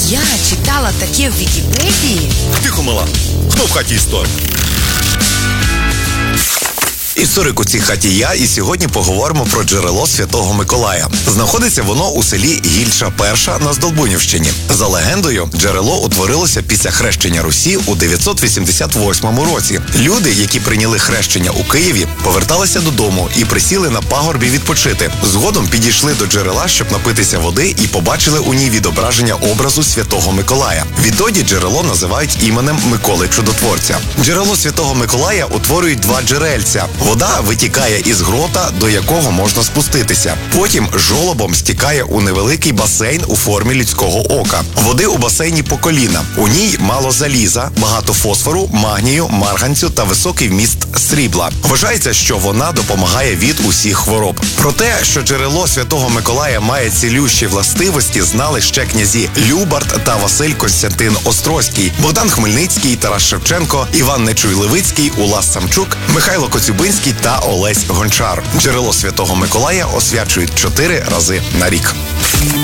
Я читала таке в Вікіпедії. Тихо, мала. Хто в хаті історик? Історик у цій хаті я, і сьогодні поговоримо про джерело Святого Миколая. Знаходиться воно у селі Гільча Перша на Здолбунівщині. За легендою, джерело утворилося після хрещення Русі у 988 році. Люди, які прийняли хрещення у Києві, поверталися додому і присіли на пагорбі відпочити. Згодом підійшли до джерела, щоб напитися води, і побачили у ній відображення образу Святого Миколая. Відтоді джерело називають іменем Миколи Чудотворця. Джерело Святого Миколая утворюють два джерельця. Вода витікає із грота, до якого можна спуститися. Потім жолобом стікає у невеликий басейн у формі людського ока. Води у басейні по коліна. У ній мало заліза, багато фосфору, магнію, марганцю та високий вміст срібла. Вважається, що вона допомагає від усіх хвороб. Про те, що джерело Святого Миколая має цілющі властивості, знали ще князі Любарт та Василь Костянтин Острозький, Богдан Хмельницький, Тарас Шевченко, Іван Нечуй-Левицький, Улас Самчук, Михайло Коцюбинський та Олесь Гончар. Джерело Святого Миколая освячують 4 рази на рік.